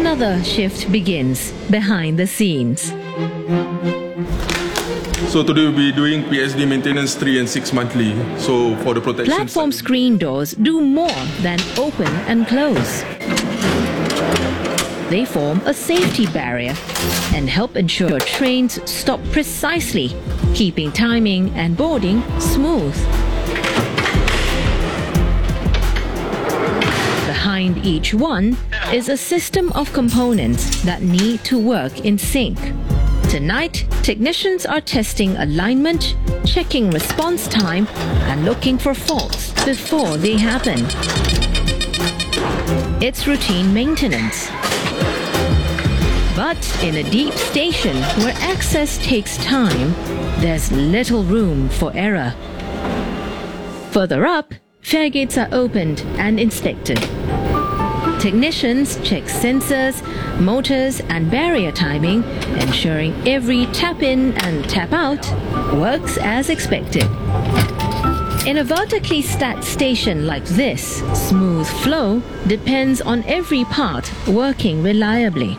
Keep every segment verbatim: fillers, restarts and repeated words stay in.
another shift begins behind the scenes. So today we'll be doing P S D maintenance three and six monthly. So for the protection Platform side, screen doors do more than open and close. They form a safety barrier and help ensure trains stop precisely, keeping timing and boarding smooth. Behind each one is a system of components that need to work in sync. Tonight, technicians are testing alignment, checking response time, and looking for faults before they happen. It's routine maintenance. But in a deep station where access takes time, there's little room for error. Further up, fare gates are opened and inspected. Technicians check sensors, motors, and barrier timing, ensuring every tap-in and tap-out works as expected. In a vertically stacked station like this, smooth flow depends on every part working reliably.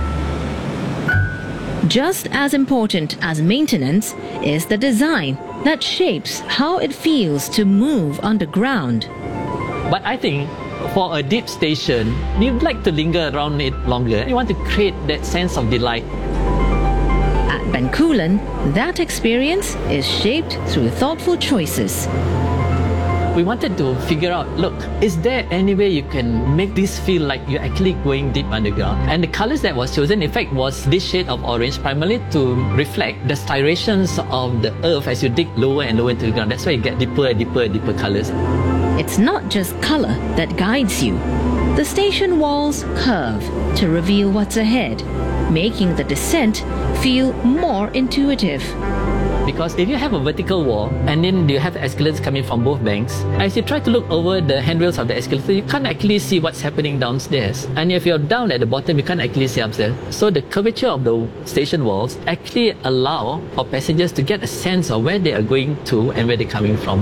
Just as important as maintenance is the design that shapes how it feels to move underground. But I think for a deep station, you'd like to linger around it longer. You want to create that sense of delight. At Bencoolen, that experience is shaped through thoughtful choices. We wanted to figure out, look, is there any way you can make this feel like you're actually going deep underground? And the colors that was chosen, in fact, was this shade of orange, primarily to reflect the striations of the earth as you dig lower and lower into the ground. That's why you get deeper and deeper and deeper colors. It's not just color that guides you. The station walls curve to reveal what's ahead, making the descent feel more intuitive. Because if you have a vertical wall and then you have escalators coming from both banks, as you try to look over the handrails of the escalator, you can't actually see what's happening downstairs. And if you're down at the bottom, you can't actually see upstairs. So the curvature of the station walls actually allow for passengers to get a sense of where they are going to and where they're coming from.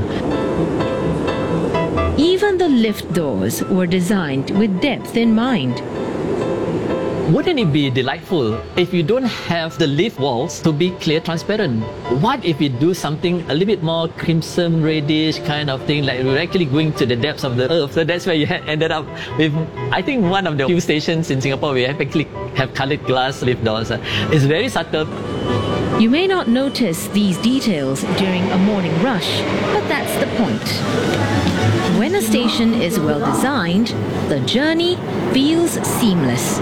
Even the lift doors were designed with depth in mind. Wouldn't it be delightful if you don't have the lift walls to be clear, transparent? What if we do something a little bit more crimson, reddish kind of thing, like we're actually going to the depths of the earth? So that's where you ended up with, I think, one of the few stations in Singapore where you actually have colored glass lift doors. It's very subtle. You may not notice these details during a morning rush, but that's the point. When a station is well designed, the journey feels seamless.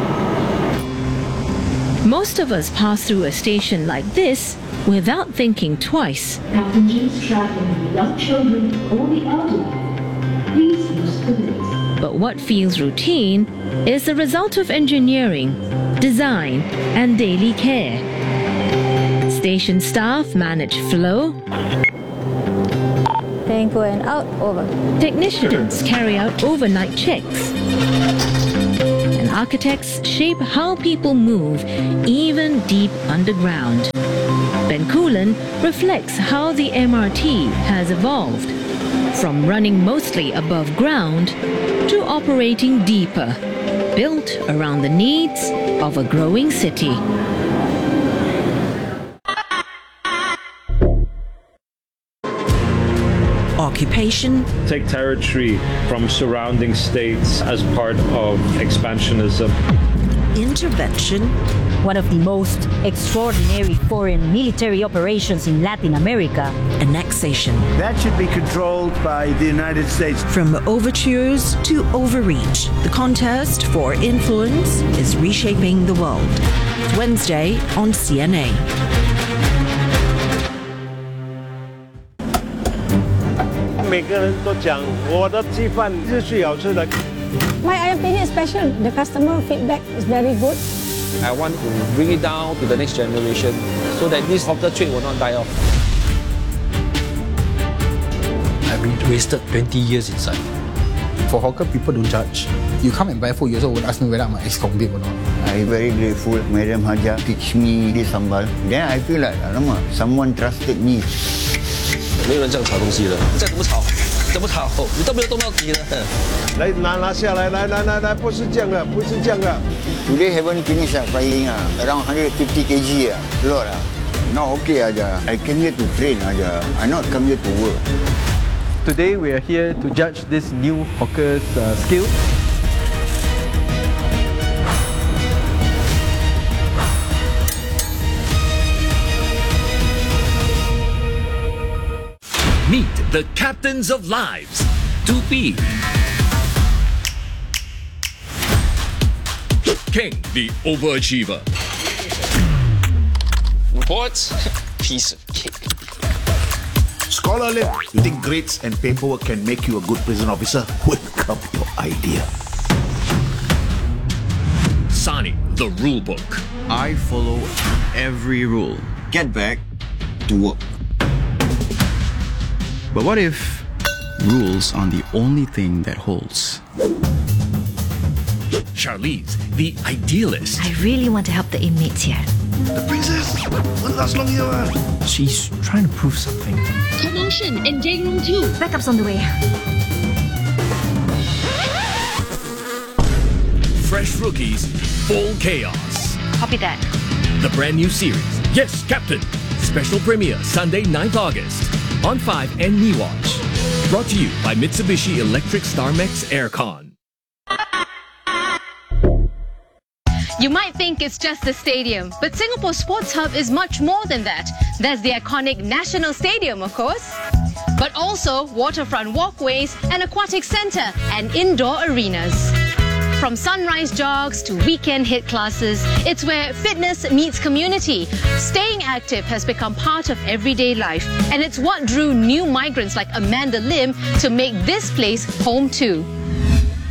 Most of us pass through a station like this without thinking twice. Passengers traveling with young children or the elderly, please use the lifts. But what feels routine is the result of engineering, design, and daily care. Station staff manage flow. Then go and out, over. Technicians carry out overnight checks. And architects shape how people move even deep underground. Bencoolen reflects how the M R T has evolved, from running mostly above ground to operating deeper, built around the needs of a growing city. Occupation. Take territory from surrounding states as part of expansionism. Intervention. One of the most extraordinary foreign military operations in Latin America. Annexation. That should be controlled by the United States. From overtures to overreach, the contest for influence is reshaping the world. It's Wednesday on C N A. 每个人都讲我的鸡饭是最好吃的。 My ayam penyet is special. The customer feedback is very good. I want to bring it down to the next generation so that this hawker trade will not die off. I've been wasted twenty years inside. For hawker, people don't judge. You come and buy food, you also would ask me whether I'm an ex-convict or not. I'm very grateful. Madam Haja teach me this sambal. Then I feel like, alamak, someone trusted me. 没有人这样炒东西的，再怎么炒怎么跑？你都没有动到底了。 来拿拿下来，来来来来，不是这样的，不是这样的。 Today haven't finished uh, flying uh, around one hundred fifty kilograms uh, lot uh. Not okay aja. I came here to train aja. I not come here to work. Today we are here to judge this new hawker's uh, skill. Meet the captains of lives. two B. King, the overachiever. What? Piece of cake. Scholar Lim, you think grades and paperwork can make you a good prison officer? Welcome your idea. Sani, the rule book. I follow every rule. Get back to work. But what if rules aren't the only thing that holds? Charlize, the idealist. I really want to help the inmates here. The princess! What's last long here? She's trying to prove something. Commotion in day room two. Backup's on the way. Fresh rookies, full chaos. Copy that. The brand new series, Yes, Captain. Special premiere Sunday, ninth August. On five and MeWatch. Brought to you by Mitsubishi Electric Starmex Aircon. You might think it's just a stadium, but Singapore Sports Hub is much more than that. There's the iconic National Stadium, of course, but also waterfront walkways, an aquatic centre and indoor arenas. From sunrise jogs to weekend hit classes, it's where fitness meets community. Staying active has become part of everyday life, and it's what drew new migrants like Amanda Lim to make this place home too.